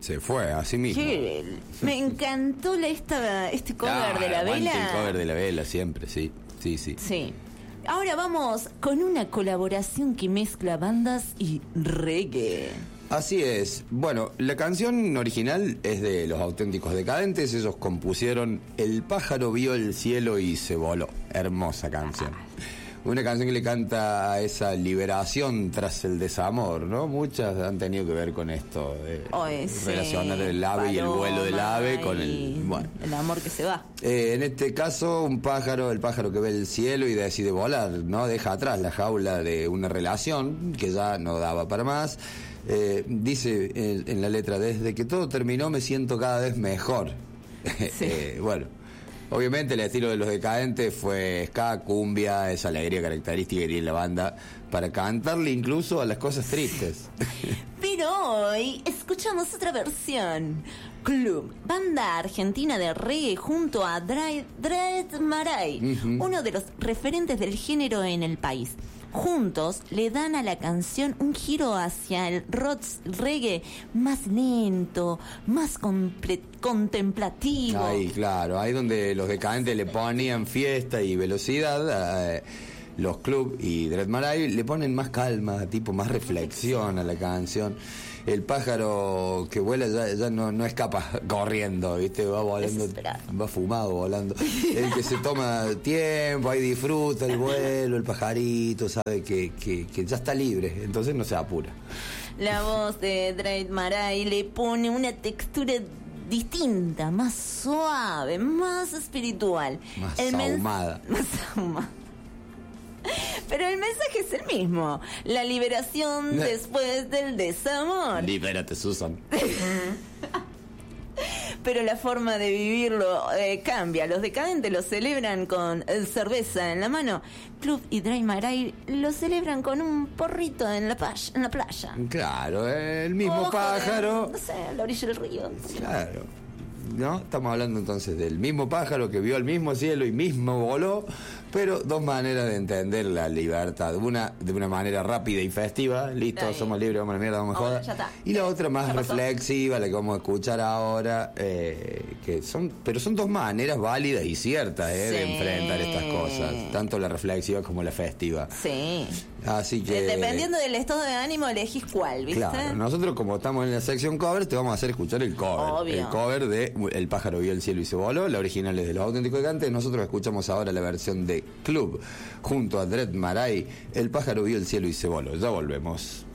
Se fue, así mismo. Me encantó este cover de La Vela. El cover de La Vela siempre, sí. Sí. Ahora vamos con una colaboración que mezcla bandas y reggae. Así es. Bueno, la canción original es de Los Auténticos Decadentes. Ellos compusieron El pájaro vio el cielo y se voló. Hermosa canción. Una canción que le canta a esa liberación tras el desamor, ¿no? Muchas han tenido que ver con esto, relacionar el ave y el vuelo del ave con el amor que se va. En este caso, el pájaro que ve el cielo y decide volar, ¿no? Deja atrás la jaula de una relación que ya no daba para más. Dice en la letra, desde que todo terminó me siento cada vez mejor. Sí. Obviamente el estilo de Los Decadentes fue ska, cumbia, esa alegría característica que tiene la banda para cantarle incluso a las cosas tristes. Pero hoy escuchamos otra versión. Club, banda argentina de reggae junto a Dread Marai, uno de los referentes del género en el país. Juntos le dan a la canción un giro hacia el rock reggae más lento, más contemplativo. Ahí, claro, ahí donde Los Decadentes le ponían fiesta y velocidad, los Club y Dread Marai le ponen más calma, tipo más reflexión a la canción. El pájaro que vuela ya no escapa corriendo, ¿viste? Va volando, va fumado volando. El que se toma tiempo, ahí disfruta el vuelo, el pajarito, sabe que ya está libre, entonces no se apura. La voz de Dread Marai le pone una textura distinta, más suave, más espiritual. Más ahumada. Más ahumada. Pero el mensaje es el mismo. La liberación después del desamor. Libérate, Susan. Pero la forma de vivirlo cambia. Los Decadentes lo celebran con cerveza en la mano. Club y Dread Marai lo celebran con un porrito en la playa. Claro, el mismo pájaro. No sé, a la orilla del río. Claro. ¿No? Estamos hablando entonces del mismo pájaro que vio el mismo cielo y mismo voló, pero dos maneras de entender la libertad. Una de una manera rápida y festiva, listo, somos libres, vamos a la mierda, vamos a joder. Y la otra más reflexiva, la que vamos a escuchar ahora, pero son dos maneras válidas y ciertas de enfrentar estas cosas, tanto la reflexiva como la festiva. Sí. Así que dependiendo del estado de ánimo elegís cuál, ¿viste? Claro, nosotros como estamos en la sección covers te vamos a hacer escuchar el cover. Obvio. El cover de El pájaro vio el cielo y se voló. La original es de Los Auténticos Decadentes. Nosotros escuchamos ahora la versión de Club junto a Dread Marai. El pájaro vio el cielo y se voló. Ya volvemos.